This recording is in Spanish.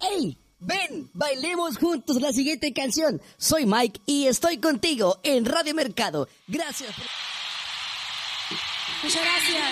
¡Ey! Ven, bailemos juntos la siguiente canción. Soy Mike y estoy contigo en Radio Mercado. Gracias. Muchas gracias.